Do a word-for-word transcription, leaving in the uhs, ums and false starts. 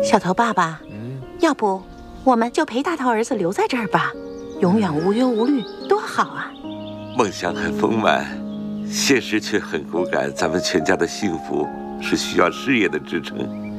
小头爸爸，嗯，要不我们就陪大头儿子留在这儿吧，永远无忧无虑，多好啊！ 梦想很丰满，现实却很骨感。咱们全家的幸福是需要事业的支撑。